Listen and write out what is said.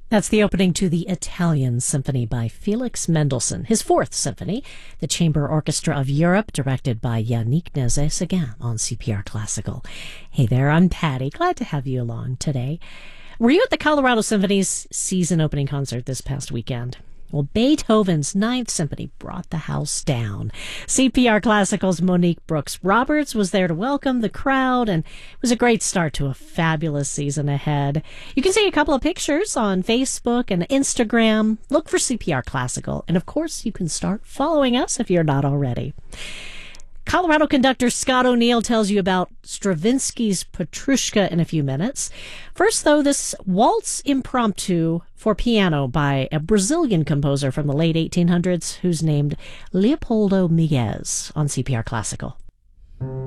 That's the opening to the Italian Symphony by Felix Mendelssohn, his Fourth Symphony, the Chamber Orchestra of Europe, directed by Yannick Nézet-Séguin on CPR Classical. Hey there, I'm Patty. Glad to have you along today. Were you at the Colorado Symphony's season opening concert this past weekend? Well, Beethoven's Ninth Symphony brought the house down. CPR Classical's Monique Brooks Roberts was there to welcome the crowd, and it was a great start to a fabulous season ahead. You can see a couple of pictures on Facebook and Instagram. Look for CPR Classical, and of course, you can start following us if you're not already. Colorado conductor Scott O'Neill tells you about Stravinsky's Petrushka in a few minutes. First, though, this waltz impromptu for piano by a Brazilian composer from the late 1800s who's named Leopoldo Miguez on CPR Classical.